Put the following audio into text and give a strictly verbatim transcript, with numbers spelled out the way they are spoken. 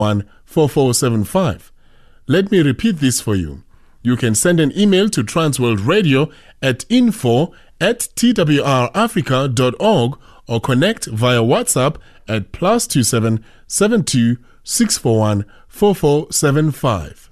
one four four seven five. Let me repeat this for you. You can send an email to Transworld Radio at info at twrafrica dot org or connect via WhatsApp at plus two seven seven two six four one four four seven five.